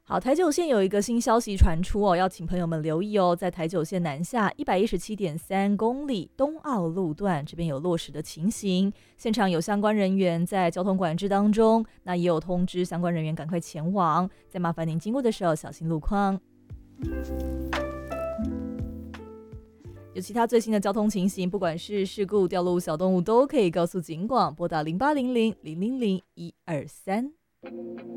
好，台九线有一个新消息传出哦，要请朋友们留意哦，在台九线南下117.3公里东澳路段这边有落石的情形，现场有相关人员在交通管制当中，那也有通知相关人员赶快前往，再麻烦您经过的时候小心路况。有其他最新的交通情形，不管是事故、掉落物、小动物，都可以告诉警广，拨打0800 000 123。